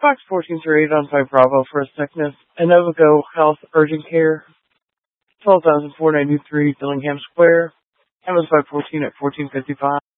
Fox 14 through 8 on 5 Bravo for a sickness. Innovago Health Urgent Care, 12,493 Dillingham Square. Amazon 514 at 1455.